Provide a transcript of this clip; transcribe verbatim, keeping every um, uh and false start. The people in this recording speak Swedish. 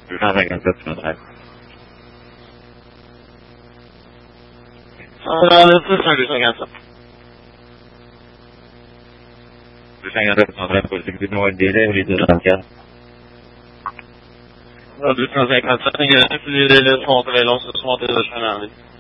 Du kan ringa sexhundraett. Ja, det är precis du som ganska. Du kan ringa sexhundraett på sikt. Du når en del av lite rankar. Ja, du kan säga att det är lite smart eller låtsas smart i det känner jag.